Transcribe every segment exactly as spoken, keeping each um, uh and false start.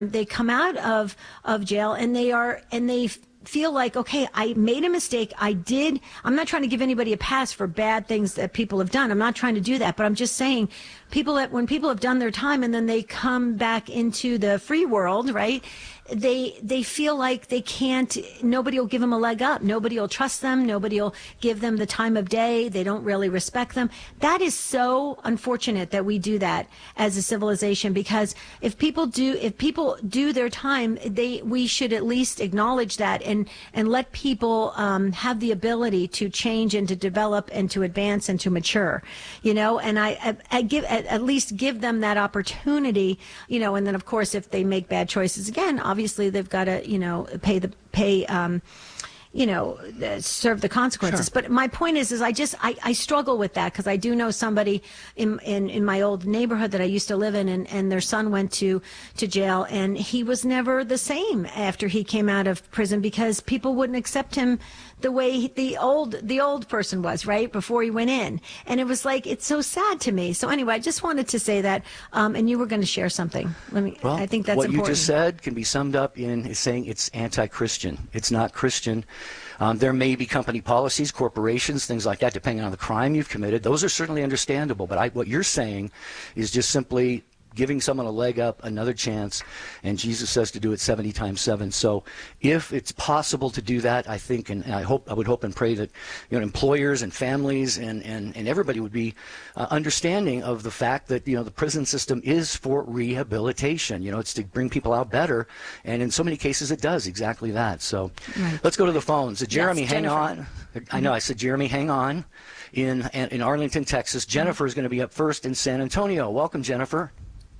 They come out of of jail and they are and they feel like, okay, I made a mistake. I did. I'm not trying to give anybody a pass for bad things that people have done. I'm not trying to do that, but I'm just saying people that when people have done their time and then they come back into the free world, right? They they feel like they can't, nobody will give them a leg up. Nobody will trust them. Nobody will give them the time of day. They don't really respect them. That is so unfortunate that we do that as a civilization, because if people do, if people do their time, they, we should at least acknowledge that and, and let people um, have the ability to change and to develop and to advance and to mature, you know, and I, I, I give, at, at least give them that opportunity, you know, and then of course, if they make bad choices again, obviously they've got to, you know, pay the, pay, um, you know, serve the consequences. Sure. But my point is, is I just, I, I struggle with that because I do know somebody in, in, in my old neighborhood that I used to live in, and, and their son went to, to jail, and he was never the same after he came out of prison because people wouldn't accept him the way the old, the old person was, right, before he went in. And it was like, it's so sad to me. So anyway, I just wanted to say that, um, and you were going to share something. Let me, well, I think that's what important. You just said can be summed up in saying it's anti-Christian. It's not Christian. Um, there may be company policies, corporations, things like that, depending on the crime you've committed. Those are certainly understandable. But I, what you're saying is just simply giving someone a leg up, another chance, and Jesus says to do it seventy times seven. So if it's possible to do that, I think, and I hope, I would hope and pray that, you know, employers and families and, and, and everybody would be uh, understanding of the fact that, you know, the prison system is for rehabilitation. You know, it's to bring people out better, and in so many cases it does exactly that. So right. Let's go to the phones. Uh, Jeremy, yes, hang Jennifer. on. Mm-hmm. I know, I said, Jeremy, hang on. In, in Arlington, Texas. Jennifer is going to be up first in San Antonio. Welcome, Jennifer.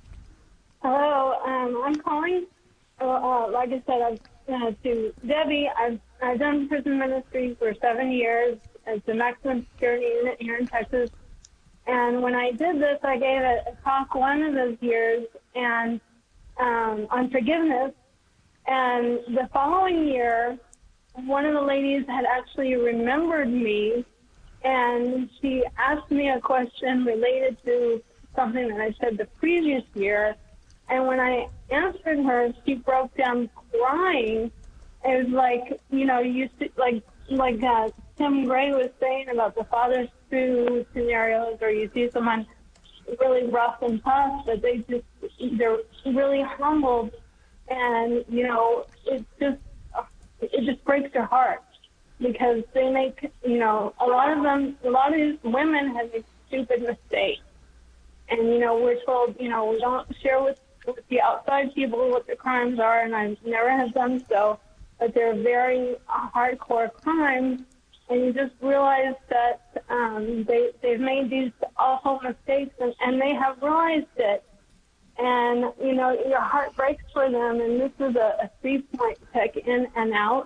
Hello, um, I'm calling. Uh, uh, like I said, I've, uh, to Debbie, I've I've done prison ministry for seven years. It's a maximum security unit here in Texas. And when I did this, I gave a, a talk one of those years and um, on forgiveness. And the following year, one of the ladies had actually remembered me, and she asked me a question related to something that I said the previous year. And when I answered her, she broke down crying. It was like, you know, you see, like like uh, Tim Gray was saying about the father's true scenarios, or you see someone really rough and tough, but they just they're really humbled, and you know, it just it just breaks your heart because they make, you know, a lot of them, a lot of these women have made stupid mistakes, and you know, we're told, you know, we don't share with with the outside people what the crimes are, and I never have done so, but they're very hardcore crimes, and you just realize that um, they, they've made these awful mistakes, and, and they have realized it, and, you know, your heart breaks for them, and this is a, a three-point check in and out,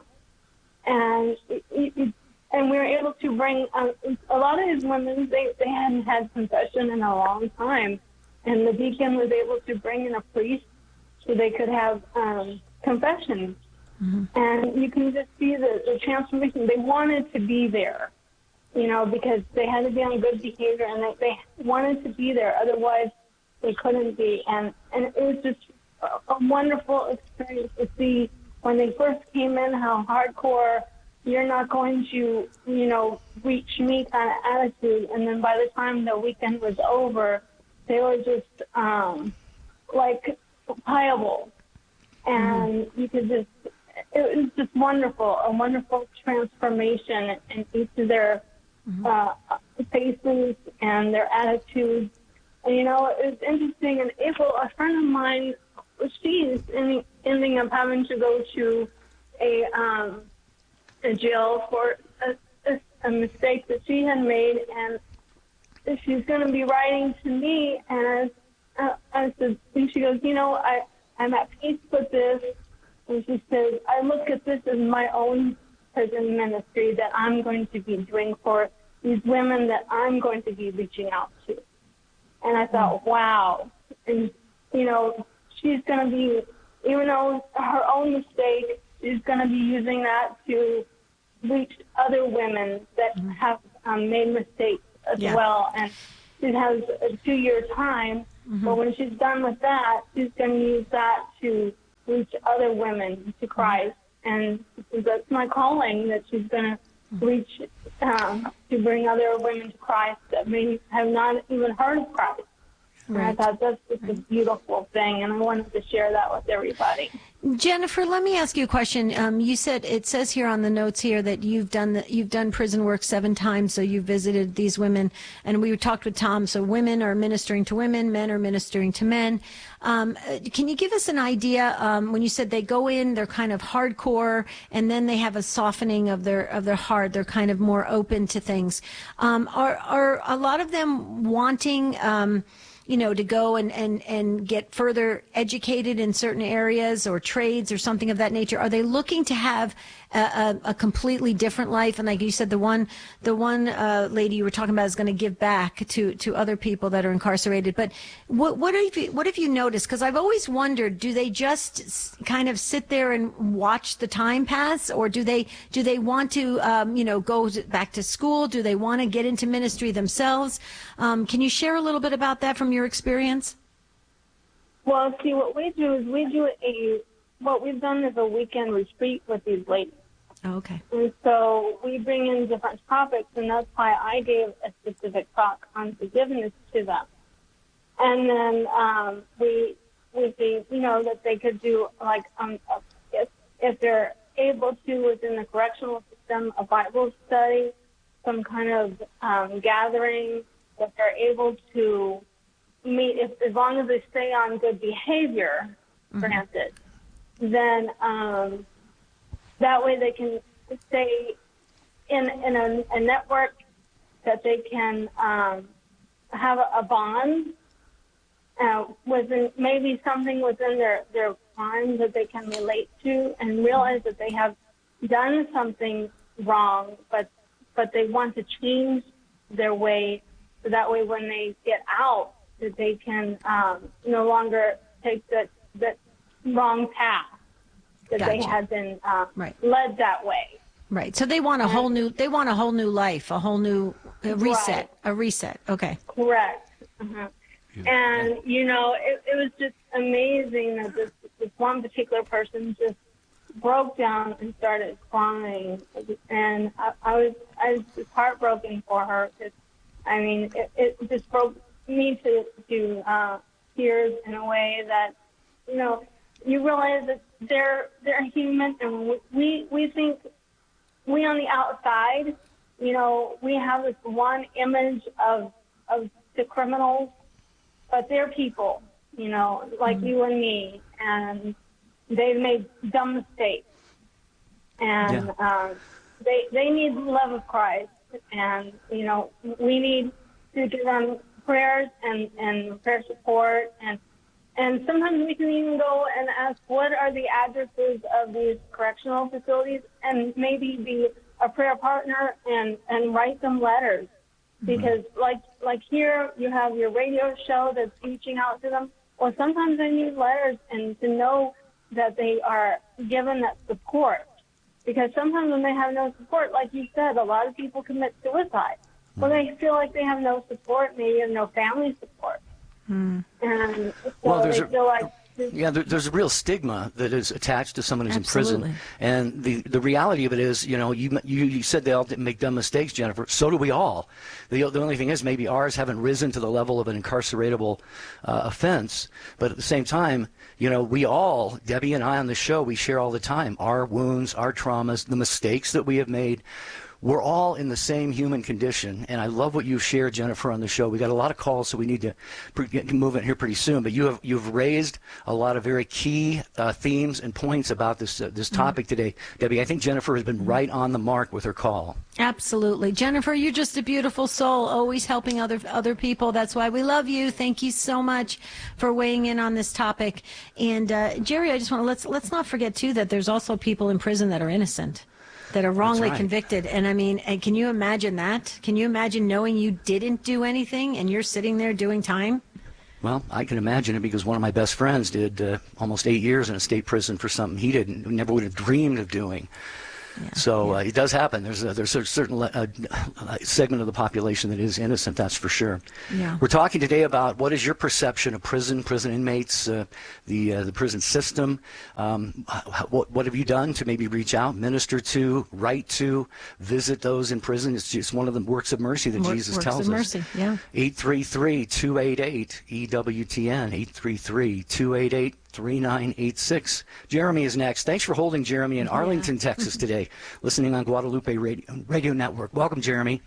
and it, it, and we were able to bring, um, a lot of these women, they, they hadn't had confession in a long time, and the deacon was able to bring in a priest so they could have um, confession. Mm-hmm. And you can just see the, the transformation. They wanted to be there, you know, because they had to be on good behavior, and they, they wanted to be there. Otherwise, they couldn't be. And, and it was just a, a wonderful experience to see when they first came in how hardcore, you're not going to, you know, reach me kind of attitude. And then by the time the weekend was over, they were just um, like pliable, and mm-hmm. you could just, it was just wonderful, a wonderful transformation in each of their mm-hmm. uh, faces and their attitudes. And, you know, it was interesting. In April, a friend of mine, she's ending, ending up having to go to a, um, a jail for a, a, a mistake that she had made, and she's going to be writing to me, and I, I said, and she goes, you know, I, I'm at peace with this, and she says, I look at this as my own prison ministry that I'm going to be doing for these women that I'm going to be reaching out to. And I thought, wow, and, you know, she's going to be, even though her own mistake, she's going to be using that to reach other women that have um, made mistakes as yeah. well, and she has a two-year time, mm-hmm. but when she's done with that, she's going to use that to reach other women to Christ. And that's my calling, that she's going to reach, um, to bring other women to Christ that may have not even heard of Christ. Right. And I thought that's just right. a beautiful thing, and I wanted to share that with everybody. Jennifer, let me ask you a question. Um, you said, it says here on the notes here that you've done the, you've done prison work seven times, so you've visited these women, and we talked with Tom, so women are ministering to women, men are ministering to men. Um, can you give us an idea, um, when you said they go in, they're kind of hardcore, and then they have a softening of their of their heart, they're kind of more open to things. Um, are, are a lot of them wanting... Um, you know, to go and, and, and get further educated in certain areas or trades or something of that nature? Are they looking to have a, a, a completely different life? And like you said, the one the one uh, lady you were talking about is going to give back to, to other people that are incarcerated. But what what have you, what have you noticed? Because I've always wondered, do they just kind of sit there and watch the time pass, or do they do they want to um, you know go back to school? Do they want to get into ministry themselves? Um, can you share a little bit about that from your experience? Well, see, what we do is we do a, what we've done is a weekend retreat with these ladies. Oh, okay. And so we bring in different topics, and that's why I gave a specific talk on forgiveness to them. And then um, we we see, you know, that they could do, like, um, if, if they're able to, within the correctional system, a Bible study, some kind of um, gathering, if they're able to meet, if, as long as they stay on good behavior, mm-hmm. granted, then um, that way they can stay in in a, a network that they can um, have a, a bond uh, within, maybe something within their, their crime that they can relate to, and realize that they have done something wrong, but but they want to change their way, so that way when they get out, that they can um, no longer take that that wrong path, that Gotcha. they had been uh, right. led that way. Right. So they want a whole new. They want a whole new life, a whole new a reset, right. a reset. Okay. Correct. Uh-huh. Yeah. And you know, it, it was just amazing that this this one particular person just broke down and started crying, and I, I was I was just heartbroken for her. Because, I mean, it, it just broke me to to uh, tears in a way that, you know, you realize that they're they're human, and we we think we on the outside, you know, we have this one image of of the criminals, but they're people, you know, like mm-hmm. you and me, and they've made dumb mistakes, and yeah. um, they they need the love of Christ, and you know, we need to give them prayers and, and prayer support, and and sometimes we can even go and ask what are the addresses of these correctional facilities, and maybe be a prayer partner and, and write them letters, because mm-hmm. like like here you have your radio show that's reaching out to them. Well, sometimes they need letters, and to know that they are given that support, because sometimes when they have no support, like you said, a lot of people commit suicide. Well, they feel like they have no support, maybe have no family support. Mm. And so well, there's they a, feel like... Yeah, there, there's a real stigma that is attached to someone who's Absolutely. in prison. And the, the reality of it is, you know, you, you you said they all didn't make dumb mistakes, Jennifer. So do we all. The, the only thing is maybe ours haven't risen to the level of an incarceratable uh, offense. But at the same time, you know, we all, Debbie and I on the show, we share all the time our wounds, our traumas, the mistakes that we have made. We're all in the same human condition, and I love what you shared, Jennifer, on the show. We got a lot of calls, so we need to get moving here pretty soon. But you have you've raised a lot of very key uh, themes and points about this uh, this topic today, Debbie. I think Jennifer has been right on the mark with her call. Absolutely, Jennifer. You're just a beautiful soul, always helping other other people. That's why we love you. Thank you so much for weighing in on this topic. And uh, Jerry, I just want to let's let's not forget too that there's also people in prison that are innocent, that are wrongly right. convicted. And I mean, and can you imagine that? Can you imagine knowing you didn't do anything and you're sitting there doing time? Well, I can imagine it, because one of my best friends did uh, almost eight years in a state prison for something he didn't, never would have dreamed of doing. Yeah. So Yeah. uh, it does happen. There's a, there's a certain uh, segment of the population that is innocent, that's for sure. Yeah. We're talking today about what is your perception of prison, prison inmates, uh, the uh, the prison system. Um, what, what have you done to maybe reach out, minister to, write to, visit those in prison? It's just one of the works of mercy that Work, Jesus works tells of us. mercy. Yeah. eight three three, two eight eight, E W T N, eight three three, two eight eight, three nine eight six. Jeremy is next. Thanks for holding Jeremy in Arlington, Yeah. Texas today, listening on Guadalupe Radio, Radio Network. Welcome, Jeremy.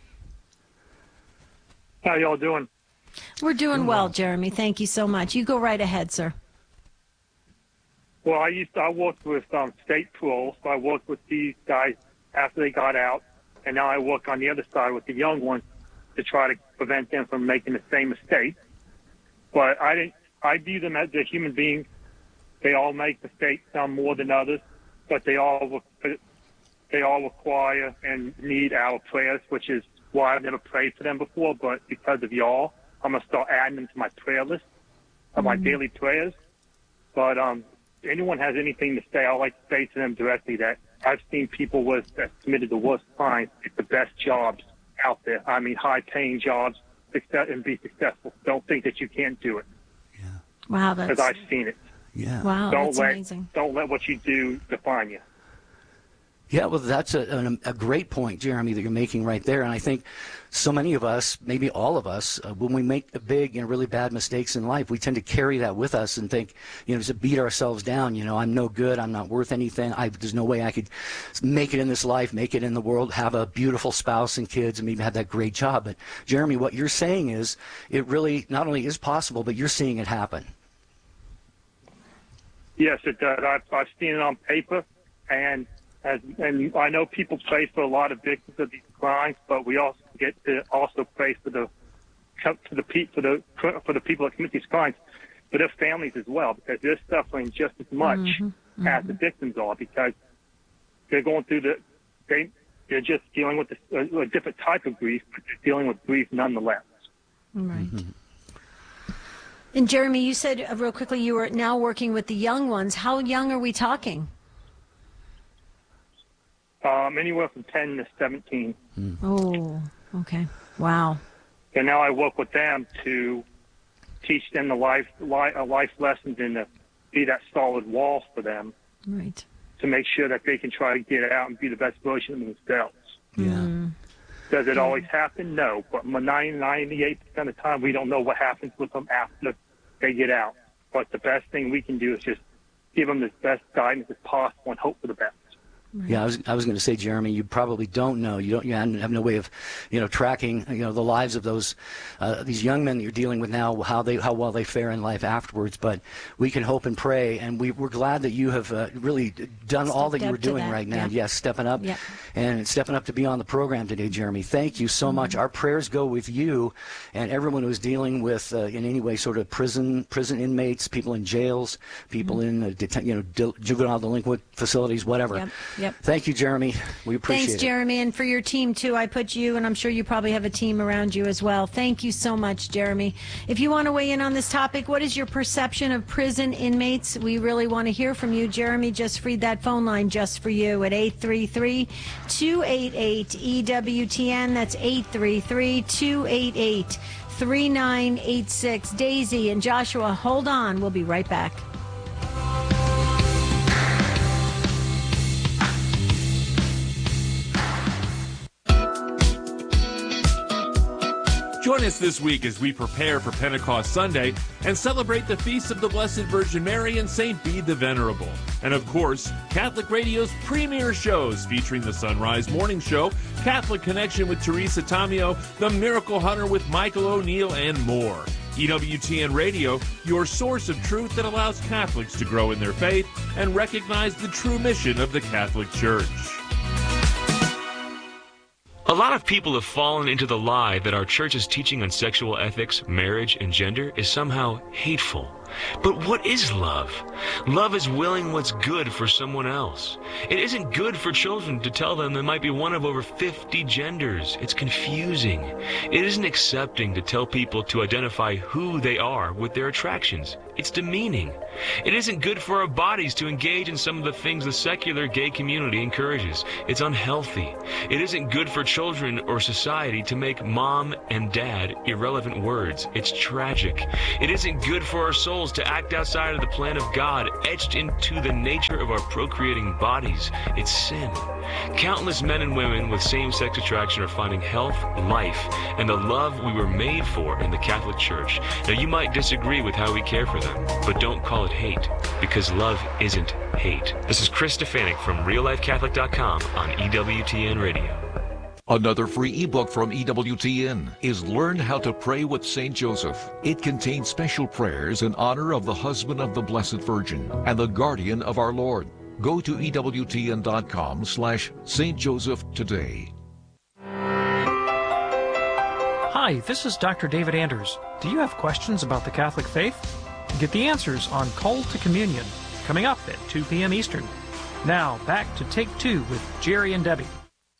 How y'all doing? We're doing well, Jeremy. Thank you so much. You go right ahead, sir. Well, I used to, I worked with um, state parole, so I worked with these guys after they got out, and now I work on the other side with the young ones to try to prevent them from making the same mistake. But I didn't. I view them as a human being. They all make mistakes, some more than others, but they all they all require and need our prayers, which is why I've never prayed for them before. But because of y'all, I'm gonna start adding them to my prayer list of my daily prayers. But um, if anyone has anything to say, I like to say to them directly that I've seen people with that committed the worst crimes get the best jobs out there. I mean, high-paying jobs, success, and be successful. Don't think that you can't do it. Wow, that's Because I've seen it. Yeah. wow, Don't that's let amazing. don't let what you do define you. Yeah, well, that's a, an, a great point, Jeremy, that you're making right there. And I think so many of us, maybe all of us, uh, when we make a big and really bad mistakes in life, we tend to carry that with us and think, you know, to beat ourselves down. You know, I'm no good. I'm not worth anything. I, there's no way I could make it in this life, make it in the world, have a beautiful spouse and kids, and maybe have that great job. But, Jeremy, what you're saying is it really not only is possible, but you're seeing it happen. Yes, it does. I've, I've seen it on paper, and as and I know people pray for a lot of victims of these crimes, but we also get to also pray for the for the pe- for the for the people that commit these crimes, for their families as well, because they're suffering just as much Mm-hmm, as mm-hmm. the victims are, because they're going through the they they're just dealing with a, a different type of grief, but they're dealing with grief nonetheless. Right. And Jeremy, you said uh, real quickly you are now working with the young ones. How young are we talking? Um, anywhere from ten to seventeen. Oh, okay. Wow. And now I work with them to teach them the life, li- uh, life lessons and to be that solid wall for them Right. to make sure that they can try to get out and be the best version of themselves. Yeah. Does it always happen? No. But ninety-eight percent of the time, we don't know what happens with them after they get out. But the best thing we can do is just give them the best guidance as possible and hope for the best. Yeah, I was I was going to say, Jeremy, you probably don't know. You don't. You have no way of, you know, tracking, you know, the lives of those uh, these young men that you're dealing with now, how they how well they fare in life afterwards. But we can hope and pray, and we we're glad that you have uh, really done all that Stepped you up were to doing that, right now. yeah. Yes, stepping up, Yeah. and stepping up to be on the program today, Jeremy. Thank you so Mm-hmm. much. Our prayers go with you and everyone who's dealing with uh, in any way sort of prison prison inmates, people in jails, people Mm-hmm. in uh, deten- you know dil- juvenile delinquent facilities, whatever. Yep, yep. Thank you, Jeremy. We appreciate Thanks, it. Jeremy, and for your team, too. I put you, and I'm sure you probably have a team around you as well. Thank you so much, Jeremy. If you want to weigh in on this topic, what is your perception of prison inmates? We really want to hear from you. Jeremy just freed that phone line just for you at eight three three, two eight eight, E W T N. That's eight three three, two eight eight, three nine eight six. Daisy and Joshua, hold on. We'll be right back. Join us this week as we prepare for Pentecost Sunday and celebrate the feasts of the Blessed Virgin Mary and Saint Bede the Venerable. And of course, Catholic Radio's premier shows featuring the Sunrise Morning Show, Catholic Connection with Teresa Tamio, The Miracle Hunter with Michael O'Neill, and more. E W T N Radio, your source of truth that allows Catholics to grow in their faith and recognize the true mission of the Catholic Church. A lot of people have fallen into the lie that our church's teaching on sexual ethics, marriage, and gender is somehow hateful. But what is love? Love is willing what's good for someone else. It isn't good for children to tell them they might be one of over fifty genders. It's confusing. It isn't accepting to tell people to identify who they are with their attractions. It's demeaning. It isn't good for our bodies to engage in some of the things the secular gay community encourages. It's unhealthy. It isn't good for children or society to make mom and dad irrelevant words. It's tragic. It isn't good for our souls to act outside of the plan of God, etched into the nature of our procreating bodies. It's sin. Countless men and women with same-sex attraction are finding health, life, and the love we were made for in the Catholic Church. Now, you might disagree with how we care for them, but don't call it hate, because love isn't hate. This is Chris Stefanik from real life catholic dot com on E W T N Radio. Another free ebook from E W T N is Learn How to Pray with Saint Joseph. It contains special prayers in honor of the husband of the Blessed Virgin and the guardian of our Lord. Go to E W T N dot com slash Saint Joseph today. Hi, this is Doctor David Anders. Do you have questions about the Catholic faith? Get the answers on Call to Communion, coming up at two p.m. Eastern. Now, back to Take Two with Jerry and Debbie.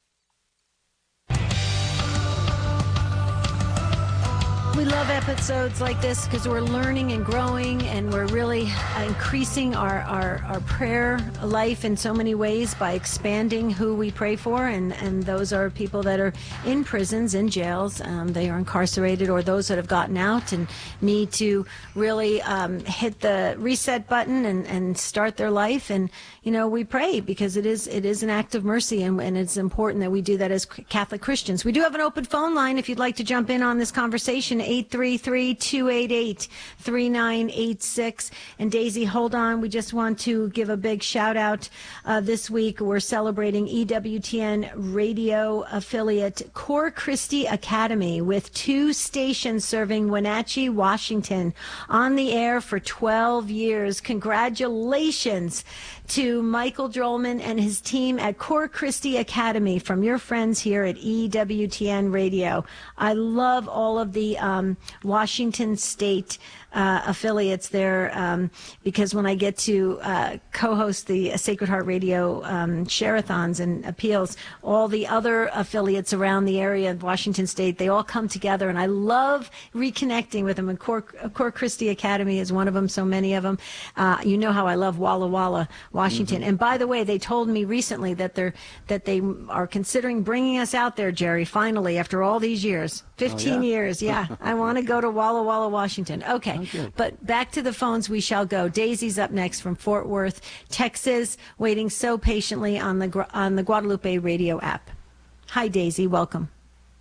We love episodes like this because we're learning and growing, and we're really increasing our, our, our prayer life in so many ways by expanding who we pray for, and, and those are people that are in prisons, in jails, um, they are incarcerated, or those that have gotten out and need to really um, hit the reset button and, and start their life. And, you know, we pray because it is it is an act of mercy, and, and it's important that we do that as Catholic Christians. We do have an open phone line if you'd like to jump in on this conversation, eight three three, two eight eight, three nine eight six. And Daisy, hold on. We just want to give a big shout out. Uh, this week, we're celebrating E W T N radio affiliate Cor Christi Academy with two stations serving Wenatchee, Washington on the air for twelve years. Congratulations to Michael Drollman and his team at Cor Christi Academy from your friends here at E W T N Radio. I love all of the um, Washington State uh, affiliates there um, because when I get to uh, co-host the Sacred Heart Radio um, share-a-thons and appeals, all the other affiliates around the area of Washington State, they all come together, and I love reconnecting with them. And Cor, Cor Christi Academy is one of them, so many of them. Uh, you know how I love Walla Walla, Washington. Mm-hmm. And by the way, they told me recently that they're that they are considering bringing us out there, Jerry, finally, after all these years. fifteen oh, yeah? years, yeah. I want to go to Walla Walla, Washington. Okay, oh, but back to the phones we shall go. Daisy's up next from Fort Worth, Texas, waiting so patiently on the on the Guadalupe radio app. Hi, Daisy. Welcome.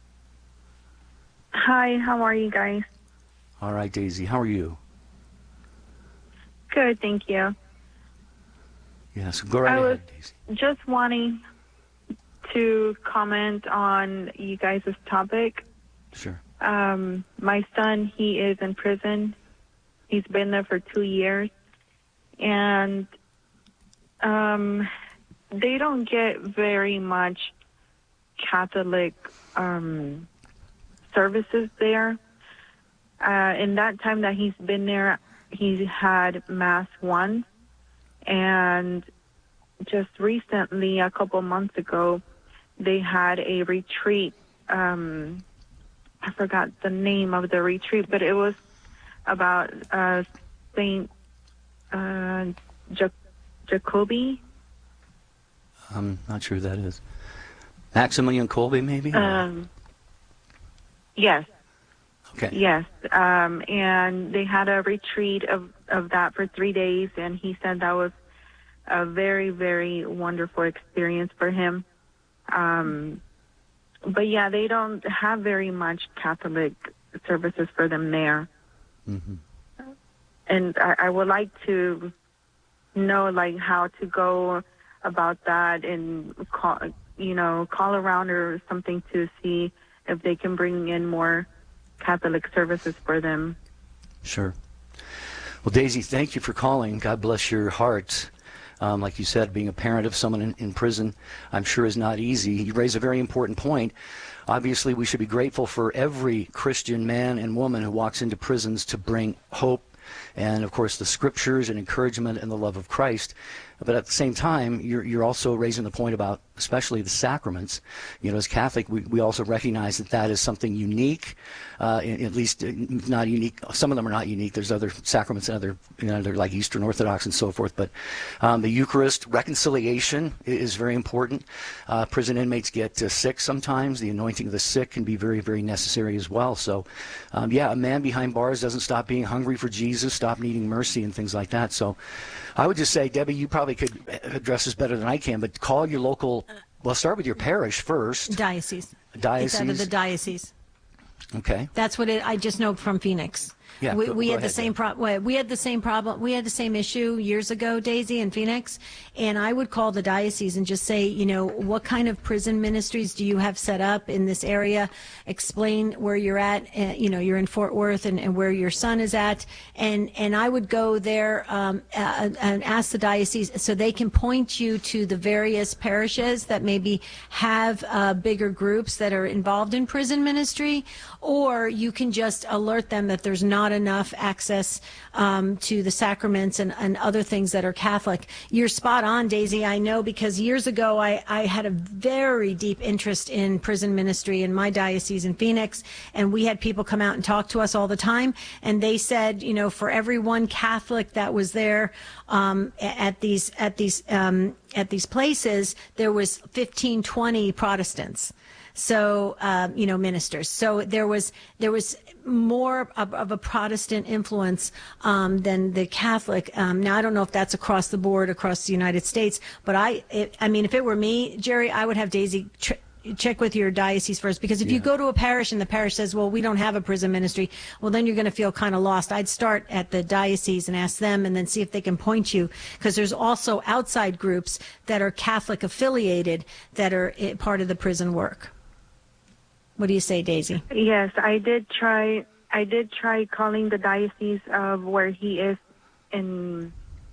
Hi, how are you guys? All right, Daisy. How are you? Good, thank you. Yes, go right I ahead, was Daisy. just wanting to comment on you guys' topic. Sure. Um, my son, he is in prison. He's been there for two years. And um, they don't get very much Catholic um, services there. Uh, in that time that he's been there, he's had Mass once. And just recently, a couple months ago, they had a retreat. Um, I forgot the name of the retreat, but it was about uh, Saint uh, ja- Jacoby. I'm not sure who that is. Maximilian Kolbe, maybe? Um, yes. Okay. Yes. Um, and they had a retreat of, of that for three days, and he said that was a very, very wonderful experience for him. Um, but, yeah, they don't have very much Catholic services for them there. Mm-hmm. And I, I would like to know, like, how to go about that and, call, you know, call around or something to see if they can bring in more Catholic services for them. Sure. Well, Daisy, thank you for calling. God bless your heart. Um, like you said, being a parent of someone in, in prison, I'm sure is not easy. You raise a very important point. Obviously, we should be grateful for every Christian man and woman who walks into prisons to bring hope and of course the scriptures and encouragement and the love of Christ. But at the same time, you're, you're also raising the point about especially the sacraments. You know, as Catholic, we, we also recognize that that is something unique, uh, at least not unique. Some of them are not unique. There's other sacraments and other, you know, they're like Eastern Orthodox and so forth. But um, the Eucharist, reconciliation is very important. Uh, prison inmates get uh, sick sometimes. The anointing of the sick can be very, very necessary as well. So, um, yeah, a man behind bars doesn't stop being hungry for Jesus, stop needing mercy and things like that. So I would just say, Debbie, you probably could address this better than I can, but call your local, well, start with your parish first. Diocese. Diocese. It's out of the diocese. Okay. That's what it, I just know from Phoenix. Yeah, we go, we go had ahead, the same problem. We had the same problem. We had the same issue years ago, Daisy, in Phoenix. And I would call the diocese and just say, you know, what kind of prison ministries do you have set up in this area? Explain where you're at. Uh, you know, you're in Fort Worth, and, and where your son is at. And and I would go there um, uh, and ask the diocese so they can point you to the various parishes that maybe have uh, bigger groups that are involved in prison ministry, or you can just alert them that there's not enough access um, to the sacraments and, and other things that are Catholic. You're spot on, Daisy. I know, because years ago I, I had a very deep interest in prison ministry in my diocese in Phoenix, and we had people come out and talk to us all the time, and they said, you know, for every one Catholic that was there um, at these at these um, at these places, there was fifteen, twenty Protestants. So, um, you know, ministers. So there was there was more of, of a Protestant influence um, than the Catholic. Um, now, I don't know if that's across the board, across the United States, but I, it, I mean, if it were me, Jerry, I would have Daisy tr- check with your diocese first, because if yeah. you go to a parish and the parish says, well, we don't have a prison ministry, well, then you're going to feel kind of lost. I'd start at the diocese and ask them, and then see if they can point you, because there's also outside groups that are Catholic affiliated that are part of the prison work. What do you say, Daisy? Yes, I did try. I did try calling the diocese of where he is in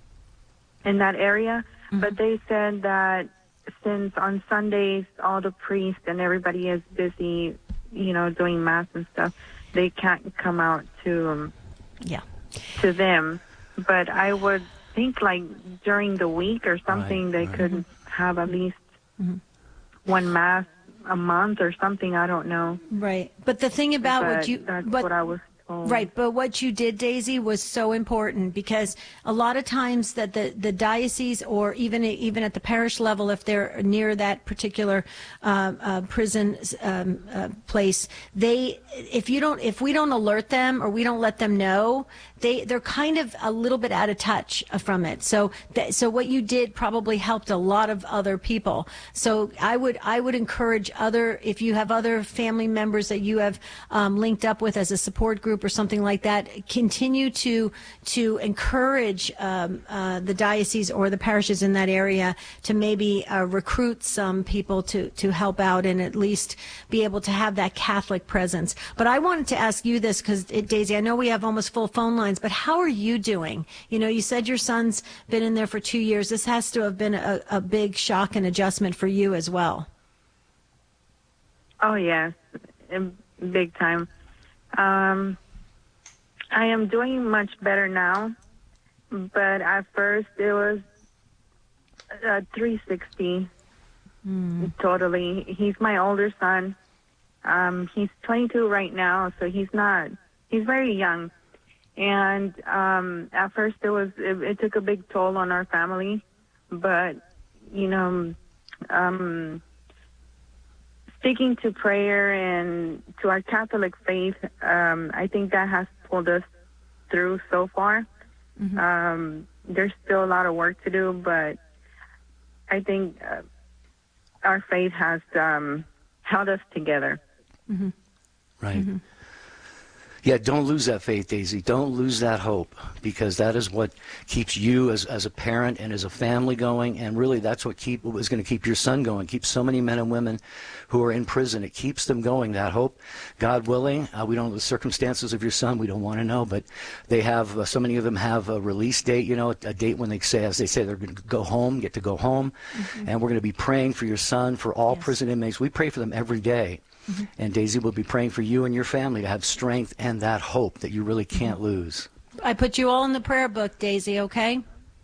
in that area, mm-hmm. but they said that since on Sundays all the priests and everybody is busy, you know, doing mass and stuff, they can't come out to um, yeah to them. But I would think like during the week or something, right, they right. could have at least mm-hmm. one mass a month or something. I don't know. Right. But the thing about but what you, that's but, what I was told. Right. But what you did, Daisy, was so important, because a lot of times that the, the diocese, or even, even at the parish level, if they're near that particular uh, uh, prison um, uh, place, they, if you don't, if we don't alert them or we don't let them know, they, they're kind of a little bit out of touch from it. So, th- so what you did probably helped a lot of other people. So I would, I would encourage other, if you have other family members that you have um, linked up with as a support group or something like that, continue to, to encourage um, uh, the diocese or the parishes in that area to maybe uh, recruit some people to, to help out and at least be able to have that Catholic presence. But I wanted to ask you this, because Daisy, I know we have almost full phone lines, but how are you doing? You know, you said your son's been in there for two years. This has to have been a, a big shock and adjustment for you as well. Oh, yes, big time. Um, I am doing much better now, but at first it was uh, three sixty mm. totally. He's my older son. Um, he's twenty-two right now, so he's not, he's very young. And um, at first it was, it, it took a big toll on our family, but, you know, um, sticking to prayer and to our Catholic faith, um, I think that has pulled us through so far. Mm-hmm. Um, there's still a lot of work to do, but I think uh, our faith has um, held us together. Mm-hmm. Right. Mm-hmm. Yeah, don't lose that faith, Daisy. Don't lose that hope, because that is what keeps you as, as a parent and as a family going, and really that's what keep what is going to keep your son going, keep so many men and women who are in prison. It keeps them going, that hope. God willing, uh, we don't know the circumstances of your son. We don't want to know, but they have, uh, so many of them have a release date, you know, a date when they say, as they say, they're going to go home, get to go home, mm-hmm. and we're going to be praying for your son, for all yes. prison inmates. We pray for them every day. Mm-hmm. And Daisy will be praying for you and your family to have strength and that hope that you really can't lose. I put you all in the prayer book, Daisy, okay?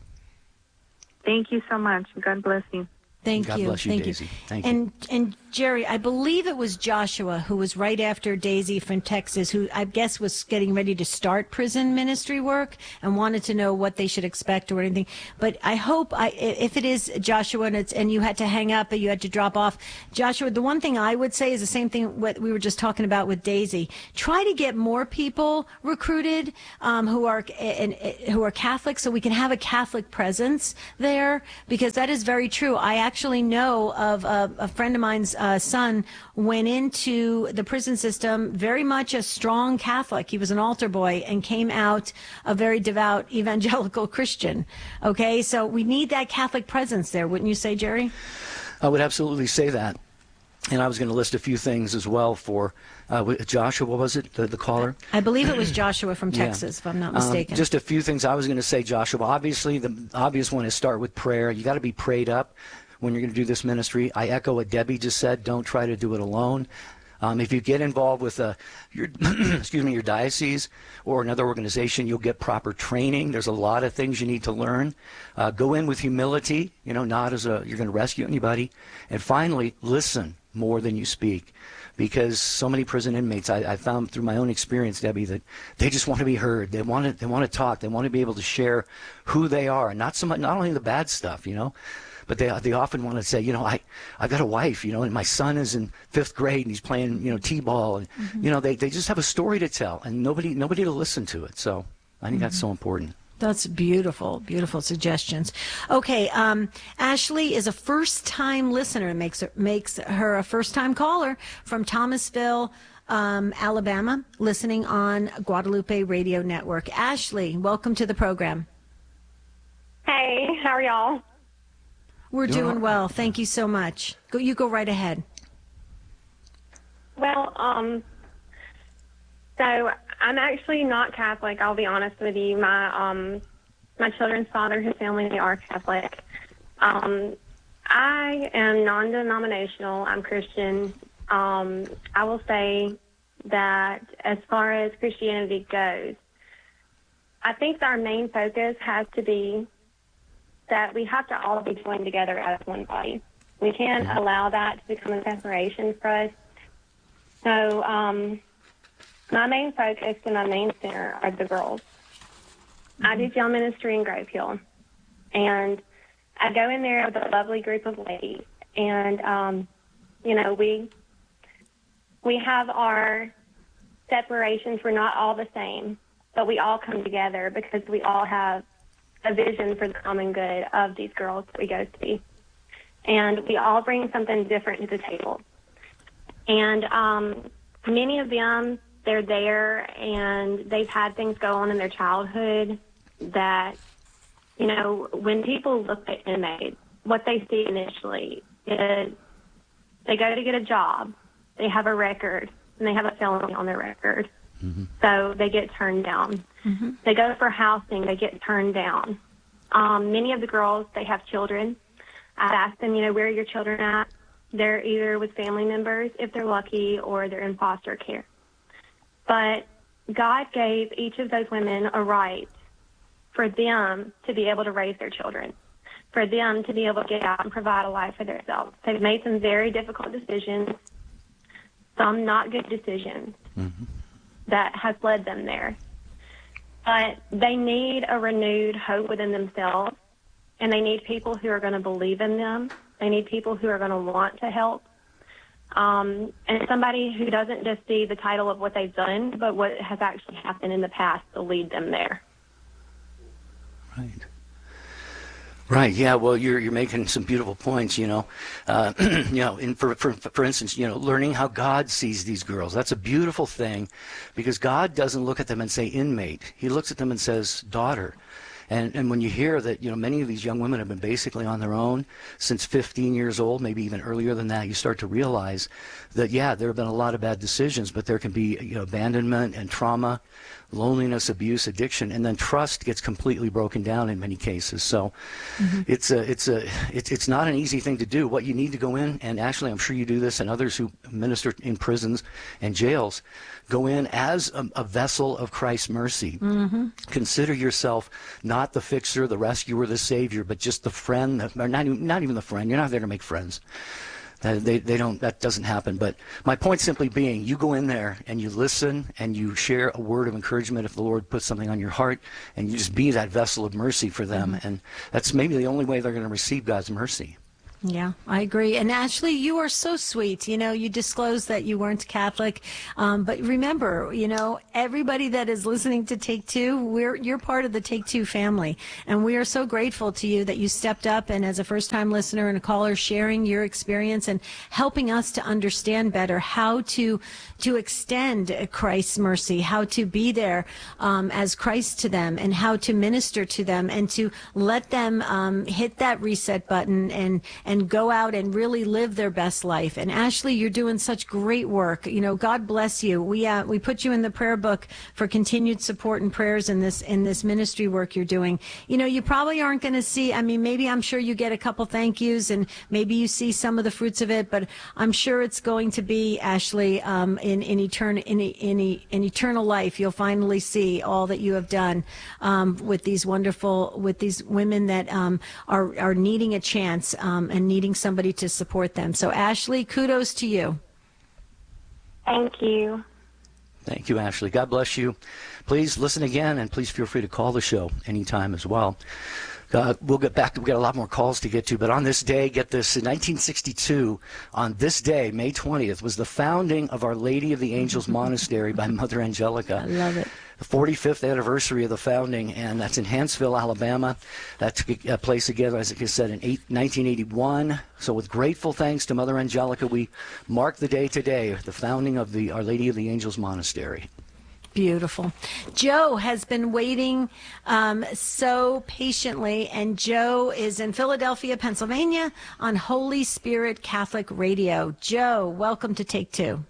Thank you so much. God bless you. Thank God you. bless you, Thank Daisy. you. Thank you. And and Jerry, I believe it was Joshua who was right after Daisy from Texas, who I guess was getting ready to start prison ministry work and wanted to know what they should expect or anything. But I hope, I, if it is Joshua and it's and you had to hang up and you had to drop off, Joshua, the one thing I would say is the same thing what we were just talking about with Daisy. Try to get more people recruited um, who are and, who are Catholic, so we can have a Catholic presence there, because that is very true. I actually know of a, a friend of mine's uh, son went into the prison system very much a strong Catholic. He was an altar boy and came out a very devout evangelical Christian. Okay, so we need that Catholic presence there, wouldn't you say, Jerry? I would absolutely say that. And I was going to list a few things as well for uh, Joshua. What was it, the, the caller? I believe it was Joshua from Texas, yeah. if I'm not mistaken. Um, just a few things I was going to say, Joshua. Obviously, the obvious one is start with prayer. You got to be prayed up when you're going to do this ministry. I echo what Debbie just said. Don't try to do it alone. Um, if you get involved with uh, your, excuse me, your diocese or another organization, you'll get proper training. There's a lot of things you need to learn. Uh, go in with humility, you know, not as a, you're going to rescue anybody. And finally, listen more than you speak. Because so many prison inmates, I, I found through my own experience, Debbie, that they just want to be heard. They want to, they want to talk. They want to be able to share who they are, and not so much, not only the bad stuff, you know, but they they often want to say, you know, I I've got a wife, you know, and my son is in fifth grade and he's playing, you know, t-ball, and mm-hmm. you know, they they just have a story to tell, and nobody nobody to listen to it. So I think mm-hmm. that's so important. That's beautiful, beautiful suggestions. Okay, um, Ashley is a first-time listener and makes her, makes her a first-time caller from Thomasville, um, Alabama, listening on Guadalupe Radio Network. Ashley, welcome to the program. Hey, how are y'all? We're doing well. Thank you so much. Go, you go right ahead. Well, um, so I'm actually not Catholic. I'll be honest with you. My um, my children's father, his family, they are Catholic. Um, I am non-denominational. I'm Christian. Um, I will say that as far as Christianity goes, I think our main focus has to be that we have to all be joined together as one body. We can't allow that to become a separation for us. So um, my main focus and my main center are the girls. Mm-hmm. I do jail ministry in Grove Hill, and I go in there with a lovely group of ladies, and um, you know, we we have our separations. We're not all the same, but we all come together because we all have a vision for the common good of these girls that we go see. And we all bring something different to the table. And um, many of them, they're there and they've had things go on in their childhood that, you know, when people look at inmates, what they see initially is they go to get a job, they have a record, and they have a felony on their record. Mm-hmm. So they get turned down. Mm-hmm. They go for housing, they get turned down. Um, many of the girls, they have children. I'd ask them, you know, where are your children at? They're either with family members, if they're lucky, or they're in foster care. But God gave each of those women a right for them to be able to raise their children, for them to be able to get out and provide a life for themselves. They've made some very difficult decisions, some not good decisions. Mm-hmm. That has led them there. But they need a renewed hope within themselves, and they need people who are going to believe in them. They need people who are going to want to help. Um, and somebody who doesn't just see the title of what they've done, but what has actually happened in the past to lead them there. Right. Right. Yeah. Well, you're you're making some beautiful points. You know, uh, you know, in, for for for instance, you know, learning how God sees these girls. That's a beautiful thing, because God doesn't look at them and say inmate. He looks at them and says daughter. And and when you hear that, you know, many of these young women have been basically on their own since fifteen years old, maybe even earlier than that, you start to realize that, yeah, there have been a lot of bad decisions, but there can be, you know, abandonment and trauma, loneliness, abuse, addiction, and then trust gets completely broken down in many cases. So mm-hmm. it's a it's a it's it's not an easy thing to do. What you need to go in, and actually I'm sure you do this, and others who minister in prisons and jails, go in as a, a vessel of Christ's mercy. Mm-hmm. Consider yourself not the fixer, the rescuer, the savior, but just the friend, or not even, not even the friend. You're not there to make friends. They, they don't, that doesn't happen. But my point simply being, you go in there and you listen and you share a word of encouragement if the Lord puts something on your heart, and you just be that vessel of mercy for them. Mm-hmm. And that's maybe the only way they're going to receive God's mercy. Yeah, I agree. And Ashley, you are so sweet. You know, you disclosed that you weren't Catholic. Um, but remember, you know, everybody that is listening to Take Two, we're, you're part of the Take Two family. And we are so grateful to you that you stepped up and as a first-time listener and a caller, sharing your experience and helping us to understand better how to to extend Christ's mercy, how to be there um, as Christ to them, and how to minister to them, and to let them um, hit that reset button and and go out and really live their best life. And Ashley, you're doing such great work. You know, God bless you. We uh, we put you in the prayer book for continued support and prayers in this in this ministry work you're doing. You know, you probably aren't going to see, I mean, maybe I'm sure you get a couple thank yous and maybe you see some of the fruits of it, but I'm sure it's going to be, Ashley, um, in in eternal in in in eternal life, you'll finally see all that you have done um, with these wonderful with these women that um, are are needing a chance um, and needing somebody to support them. So, Ashley, kudos to you. Thank you. Thank you, Ashley. God bless you. Please listen again, and please feel free to call the show anytime as well. Uh, we'll get back to, we've got a lot more calls to get to, but on this day, get this, in nineteen sixty-two, on this day, May twentieth, was the founding of Our Lady of the Angels Monastery by Mother Angelica. I love it. The forty-fifth anniversary of the founding, and that's in Hanceville, Alabama. That took uh, place again, as I said, in eight, nineteen eighty-one. So with grateful thanks to Mother Angelica, we mark the day today, the founding of the Our Lady of the Angels Monastery. Beautiful. Joe has been waiting um, so patiently, and Joe is in Philadelphia, Pennsylvania, on Holy Spirit Catholic Radio. Joe, welcome to Take Two.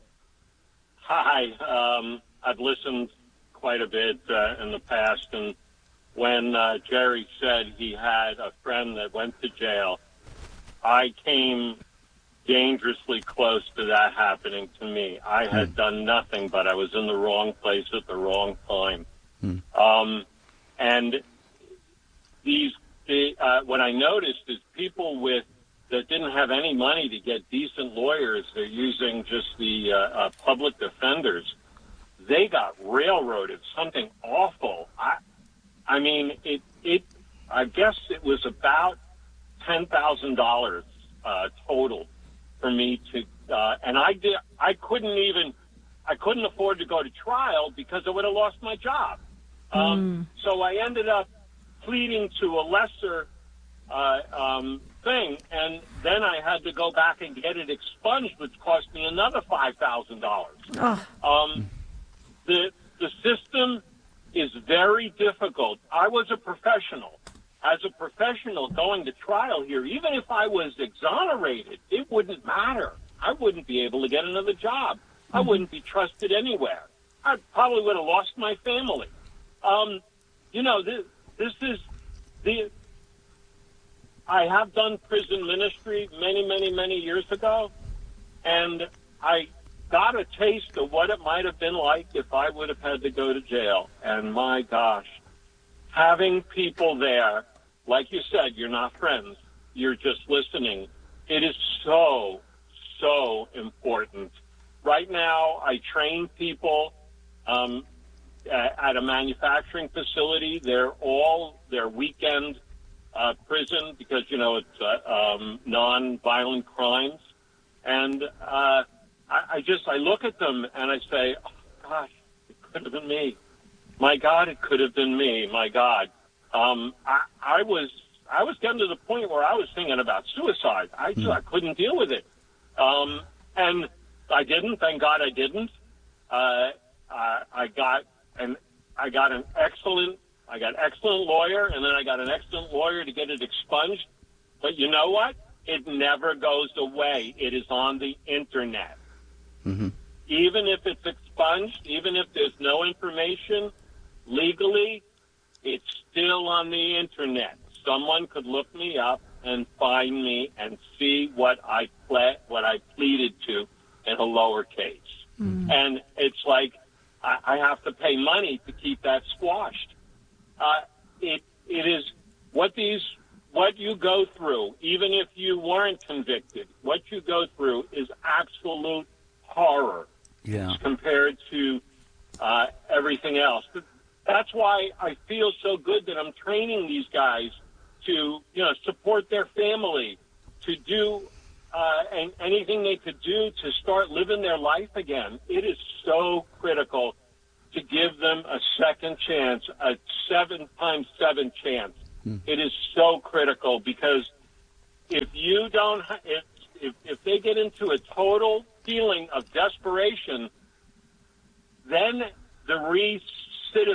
Hi. Um, I've listened quite a bit uh, in the past, and when uh, Jerry said he had a friend that went to jail, I came dangerously close to that happening to me. I had mm. done nothing, but I was in the wrong place at the wrong time. Mm. Um, and these, the, uh, what I noticed is people with that didn't have any money to get decent lawyers, they're using just the uh, uh, public defenders. They got railroaded, something awful. I, I mean, it, it. I guess it was about ten thousand dollars uh, total for me to, uh, and I did. I couldn't even. I couldn't afford to go to trial because I would have lost my job. Um, mm. So I ended up pleading to a lesser uh, um, thing, and then I had to go back and get it expunged, which cost me another five thousand dollars. Oh. Um, The the system is very difficult. I was a professional. As a professional going to trial here, even if I was exonerated, it wouldn't matter. I wouldn't be able to get another job. I wouldn't be trusted anywhere. I probably would have lost my family. Um, you know, this, this is the. I have done prison ministry many, many, many years ago, and I got a taste of what it might have been like if I would have had to go to jail. And my gosh, having people there, like you said, you're not friends, you're just listening. It is so, so important. Right now, I train people um, at a manufacturing facility. They're all, their weekend uh, prison because, you know, it's uh, um, non-violent crimes. And, uh, I just, I look at them and I say, oh, gosh, it could have been me. My God, it could have been me. My God. Um, I, I was, I was getting to the point where I was thinking about suicide. I, mm. I couldn't deal with it. Um, and I didn't, thank God I didn't. Uh, I, I got an, I got an excellent, I got excellent lawyer, and then I got an excellent lawyer to get it expunged. But you know what? It never goes away. It is on the internet. Mm-hmm. Even if it's expunged, even if there's no information legally, it's still on the internet. Someone could look me up and find me and see what I ple- what I pleaded to in a lower case. Mm-hmm. And it's like I, I have to pay money to keep that squashed. Uh, it it is what these what you go through, even if you weren't convicted, what you go through is absolute horror. Yeah. Compared to uh, everything else. But that's why I feel so good that I'm training these guys to, you know, support their family, to do uh, and anything they could do to start living their life again. It is so critical to give them a second chance, a seven times seven chance. Hmm. It is so critical because if you don't, if if, if they get into a total feeling of desperation, then the recidif-